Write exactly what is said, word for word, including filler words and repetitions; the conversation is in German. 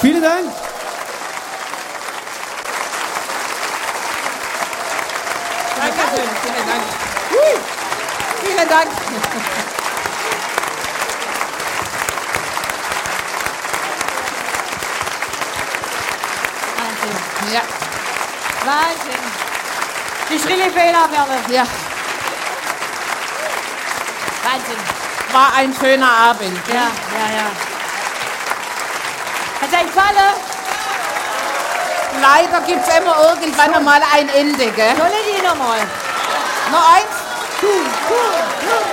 Vielen Dank. Dankeschön, vielen Dank. Hui. Vielen Dank. Wahnsinn. Ja. Wahnsinn. Die Schrilli-Fehlerwelle. Ja. Wahnsinn. War ein schöner Abend. Ja, ja, ja. Hat euch gefallen? Leider gibt es immer irgendwann mal ein Ende, gell? Soll ich die nochmal? Noch eins? Cool, cool, cool.